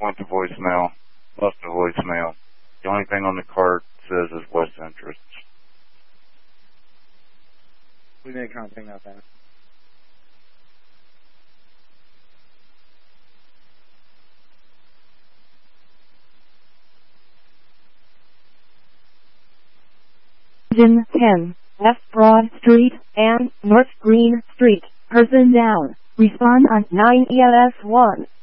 went to voicemail, left a voicemail. The only thing on the card says is West Interest. We made contact about that. Engine 10, F Broad Street and North Green Street, person down. Respond on 9 ELS 1.